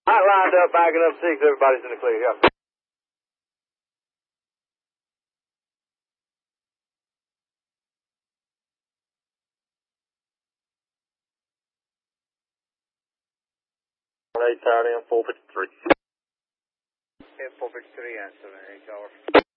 Hot lined up, backing up 6. Everybody's in the clear. Yeah. Tower M 453. M 453, answer, 8 tower.